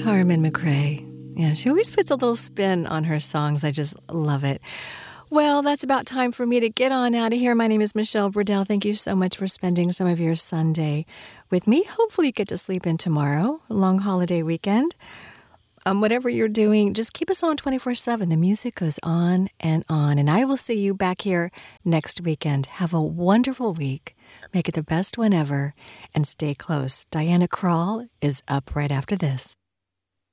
Carmen McRae. Yeah, she always puts a little spin on her songs. I just love it. Well, that's about time for me to get on out of here. My name is Michelle Burdell. Thank you so much for spending some of your Sunday with me. Hopefully you get to sleep in tomorrow, a long holiday weekend. Whatever you're doing, just keep us on 24/7. The music goes on. And I will see you back here next weekend. Have a wonderful week. Make it the best one ever. And stay close. Diana Krall is up right after this.